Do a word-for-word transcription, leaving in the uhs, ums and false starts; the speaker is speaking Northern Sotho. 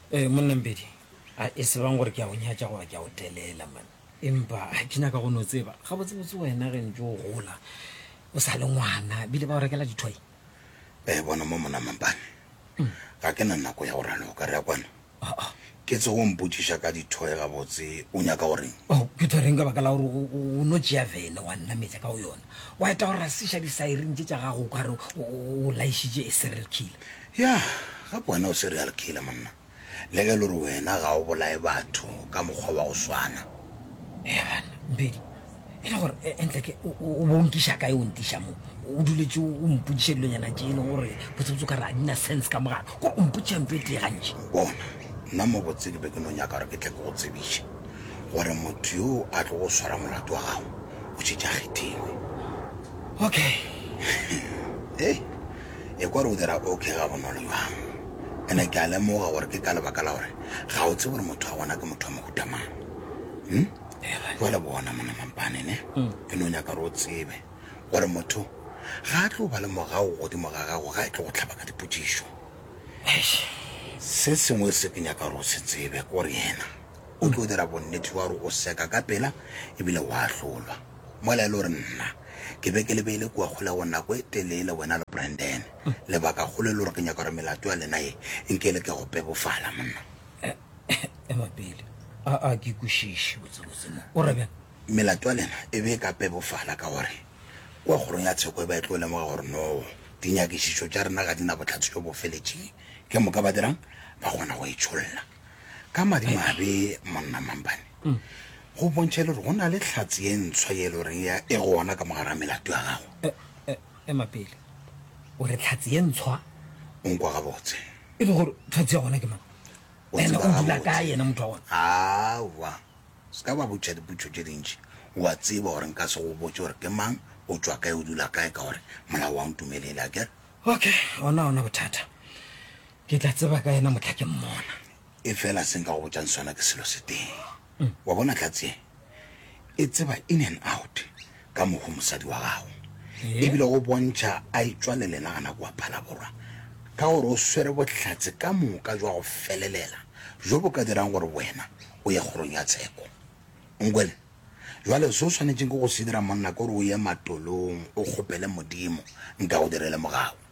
Eh monna Mbedi a e se bang gore ke a go nyatša gore ke a go telela man empa ke nyaka go no tseba ga botsebotse wena ge ntse o gola o sa le ngwana bile ba o rekela dithoi eh bona mo mona mampane ga ke na nako ya go rana o ka re ya kwana ke tse go mpotsiša ka dithoi ga botse o nyaka gore oh ke tshwareng ka baka la gore o no tšea vene wa nna metša ka go yona wa eta gore rasiša disairing tše tša gago ka re o laišitše e serial killer ya ga bona o serial killer monna le ge le gore wena ga o bolae batho ka mokgwa wa go swana eh bana Mbedi e le gore entle ke o bonkiša kae o ntiša mo o duletše o mpotšiše dilonyana tše e leng gore botsebotse ka re a dina sense ka mogana gore o mpotšampete gantši bona nna mo botse ke be ke no nyaka gore ke tle ke go tsebiše gore motho yo a tlo go swara molato wa gago o tšetša kgethengwe okay e e kwa re o dira okay ga bonolo jwang ene ke a lemoga gore ke ka lebaka la gore ga o tse gore motho wa gona ke motho wa mohutamang hm jwale bona mona mampane ne ke no nyaka re o tsebe gore motho ga a tlo ba le morago godimo ga gago ga e tlo go tlhaba ka dipotšišo se sengwe se ke nyaka gore o se tsebe kore yena o tlo dira bonnete wa gore o seka ka pela ebile o a tlolwa mola e le gore nna ke be ke lebeile kua kgole go nako e telele wena le Brandon lebaka kgole le gore ke nyaka gore melato ya lena e nkele ke go pebofala monna ema pele a ke kwešiše botsebotse mo o re bjang melato ya lena e be ka pebofala ka gore kua kgorong ya tsheko e ba e tlo lemoga gore no dinyakišišo tša rena ga dina botlhatsi jo bo feletšeng ke moka ba dirang ba kgona go itšholola ka madimabe monna mampane go bontšha le gore go na le tlhatsi e ntshwa ye le goreng e gona ka mogara melato ya gago ema pele o re tlhatsi ye ntshwa o nkwa gabotse e le gore tlhatsi ya gona ke mang ene o dula ka yena motho wa gona awa se ka ba botša dipotšo tše dintši wa tseba gore nka se go botse gore ke mang o tswa kae o dula kae ka gore molao wa ntumelele a kere okay ona ona bothata ke tla tseba ka yena motla ke mmona e fela seng ka go botšang sona ke selo se teng wa bona tlatsi e tseba in and out ka mogo mosadi wa gago ebile go bontšha a itswale le nagana kwa phala borwa ka gore o swere botlhatse ka moka jwa go felelela jo bo ka dirang gore wena o ye kgorong ya tsheko nkwele jwale se o tshwanetseng ke go se dira monna ke gore o ye matolong o kgopele modimo nka go direle mogago